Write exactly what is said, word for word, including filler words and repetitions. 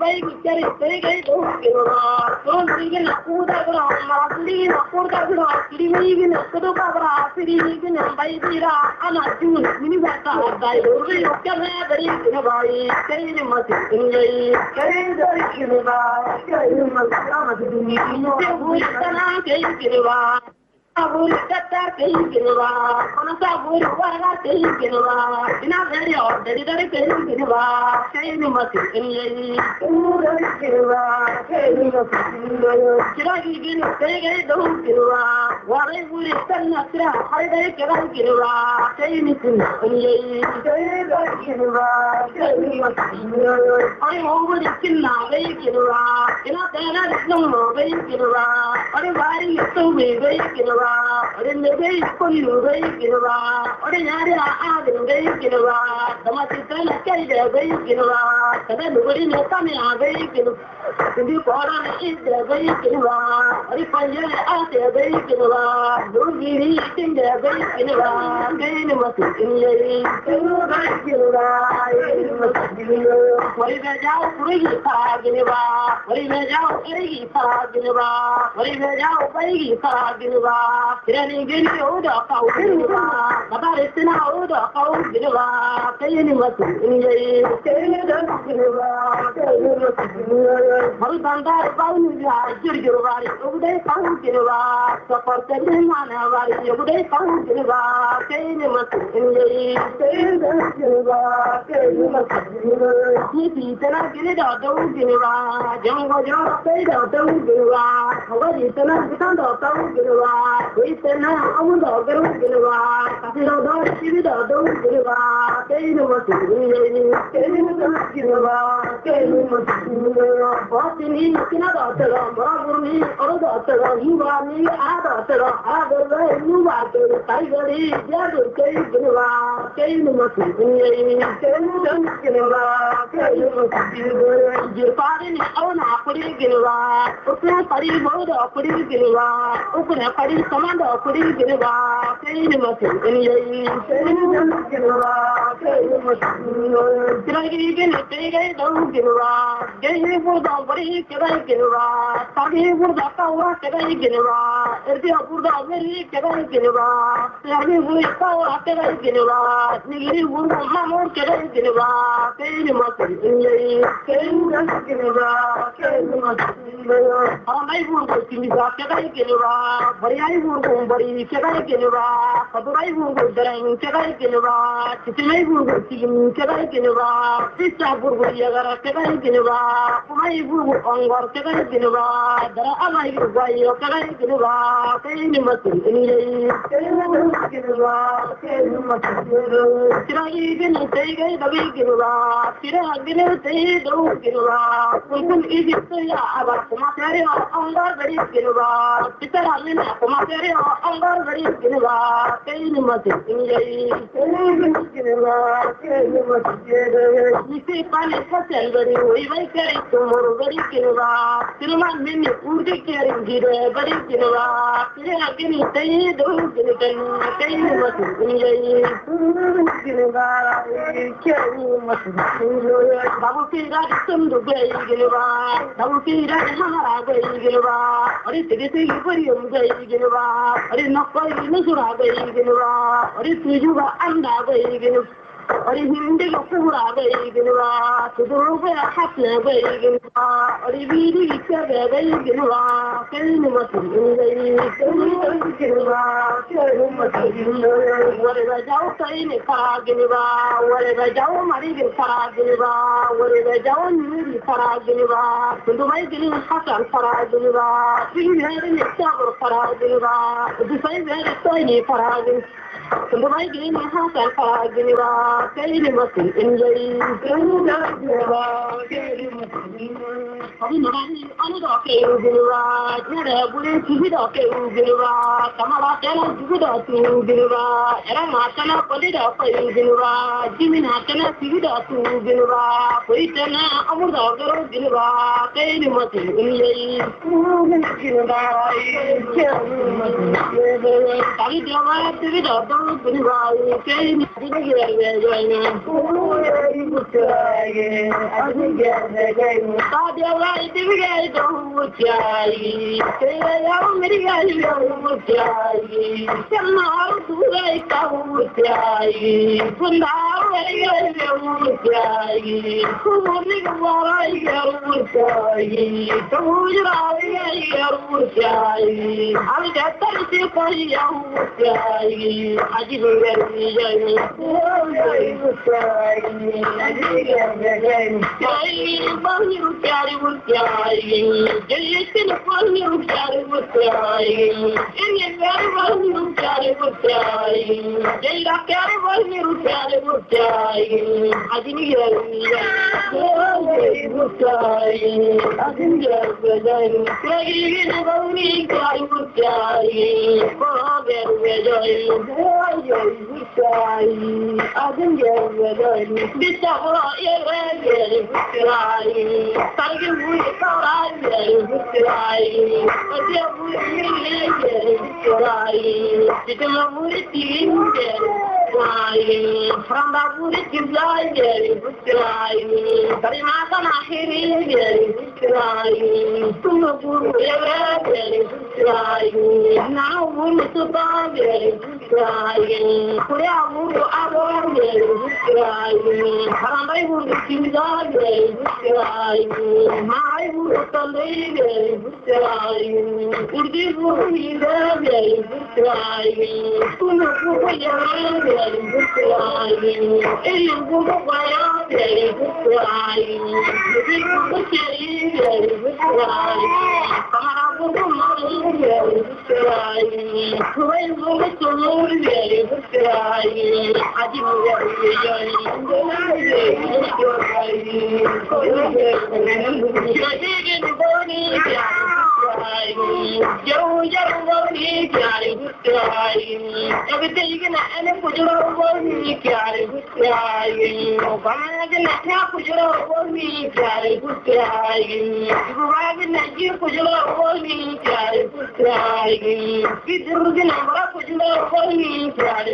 bay cari bay gai do kira kon digin kuda kira masli na kuda kira kiri digin kuda kira kiri digin bay dira ana jun mini bata dai do ri okane dari kira bai kai ni mati ingai kai dari kira bai kai ni mati amati duni no buitana kai kira bai Abur kata kai kira kono sabur wara kai kira ina dari or dari dari kai kira kai ni mati ingai dari kira kai ni mati ingai kira gini kai kai do kira wara buri tanna kira hai dari kira kira kai ni ingai kai dari kira kai ni mati ingai ai ho buri kinna kai kira ina tera no kai kira ai bari to be kai kira Ore nebe koni nube kira, ore nyari a de nube kira, dama titana kai de nube kira, kada nubari ne kami a nube kira, tindi kora ne is de nube kira, ore panje a de nube kira, durgiri tin de nube kira, kai ne matu inye, nube kira, ne matu inye, ore me jao puri pa kira, ore me jao eri pa kira, ore me jao bai pa kira. Kirani gini udah kau gila, kabar istina udah kau gila, kayaknya masuk ini, kayaknya dah gila, kayaknya masuk ini. Baru bandar baru nih jujur jujur bari, udah kau gila, seperti mana bari, udah kau gila, kayaknya masuk ini, kayaknya dah gila, kayaknya masuk ini. Ini tanah gini dah tahu gila, jangan kau jangan saya dah tahu gila, kau di tanah kita dah tahu gila. Itena amuda garu gilwa kasiro do sibido do gilwa keinu masini keinu gilwa keinu masini batini kina do tera maragurni oro do tera yuwani ada tera ada yuwa ke taigari jadu keinu gilwa keinu masini keinu gilwa keinu masini jirpari ni auna apuri gilwa ukne pari bodo apuri gilwa ukne pari Komando kuri gilwa kai ni mati ini yayi kai ni gilwa kai ni mati tiragi gin tiragi do gilwa gai burda bari kai gilwa tagi burda kawa kai gilwa erdi burda meri kai gilwa tagi burda kawa kai gilwa nigiri burda mamor kai gilwa kai ni mati ini yayi kai ni gilwa kai ni mati amai burda kinga kai gilwa bari ai burgo bari kegai genwa kadurai burgo darang kegai genwa titimai burgo tigin kegai genwa sisa burgo yagara kegai genwa kumai burgo ongor kegai genwa dara amai burgo ayo kegai genwa kai ni matu ini kai ni genwa kai ni matu tirai geni teigai dabi genwa tira geni tei do genwa kun iji ya aba kuma tare ongor bari genwa titara mina kuma Kere anggar bari gilwa kai ni mati ingai kai ni gilwa kai ni mati jere isi pani kasel bari oi vai kare tumur bari gilwa tilman minni urdi kere gire bari gilwa kire agini tai do gilkan kai ni mati ingai gilwa kai ni mati babu kira sundu bai gilwa babu kira mahara bai gilwa ari tigisi bari um bai gilwa Ari nakai nusura bai gilwa ari tujuga anda bai gilwa ari hindi ko pura bai gilwa tuduru bai hatna bai gilwa ari bidi kebe bai gilwa kai ni mati ingai kai ni gilwa kai ni mati ingai wale ba jao kai ni fara gilwa wale ba jao mari gil fara gilwa wale ba jao ni fara gilwa tundu bai gilwa hasan fara gilwa bidi ni sabur fara gilwa dusai bai sai ni fara gilwa tundu bai gilwa hasan fara gilwa kai ni mati ingai kai ni gilwa kai ni mati Hari nari anu do ke gilwa nare bule tibi do ke gilwa kamala tena tibi do tu gilwa era matana podi do ke gilwa jimina tena tibi do tu gilwa koi tena amur do garo gilwa kai ni mati ingai gilwa Tadi dia mana tibi do tu gilwa kai ni tibi gilwa Wutai, Adinga, Sadia Light, Diviga, Wutai, Sayam Mediga, Wutai, Sama, Durai, Wutai, Pundar, Wutai, Kumuri, Warai, Wutai, Kamura, Wutai, I'll get thirty for young Wutai, I didn't get me, Wutai, I didn't get me, Banyu carry Wutai, Jason upon you carry Wutai, in your very one you carry Wutai, Jada carry one you carry Wutai, I didn't get me, Wutai, I didn't get me, Peggy in the bony carry Wutai, forget where Wutai, I didn't get me, this hour, yeah, Wutai, Target we are Wutai, but there we Wutai, Sitam Wutai, from the Woody to fly, Wutai, Karimaka Nahiri, Wutai, Tumabu, Wutai, now Wulu to Bag, Wutai, Kuyamu, Abo, Wutai, Haramai Woody to Dog, Wutai, my Wutai, Wutai, Urdi Woody, Wutai, Tumabu, Wutai, Ele Google vai ele vai ele vai vai para o mundo ele vai foi o mundo ele vai admirar everything and put your me carry good crying. Obama didn't have put your me carry good crying. You arrive at you put your me carry good crying. You do the number put your me carry.